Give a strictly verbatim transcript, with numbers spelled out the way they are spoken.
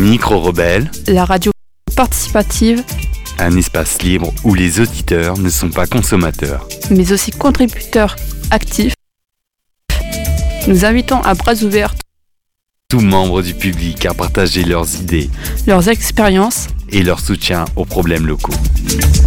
Micro-Rebelle, la radio participative, un espace libre où les auditeurs ne sont pas consommateurs, mais aussi contributeurs actifs. Nous invitons à bras ouverts tous membres du public à partager leurs idées, leurs expériences et leur soutien aux problèmes locaux.